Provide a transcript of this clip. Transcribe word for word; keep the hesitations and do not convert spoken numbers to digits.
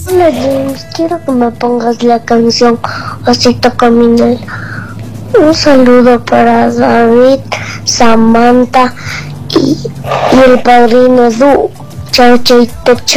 Hola James, quiero que me pongas la canción Osito Camina. Un saludo para David, Samantha y, y el padrino Du. Chao, chao, chao.